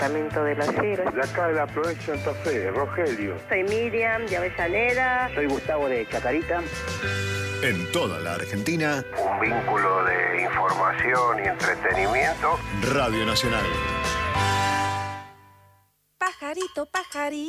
departamento de Las Heras. De acá de la provincia de Santa Fe, Rogelio. Soy Miriam de Avellaneda. Soy Gustavo de Chacarita. En toda la Argentina, Un vínculo de información y entretenimiento. Radio Nacional. Pajarito, pajarito.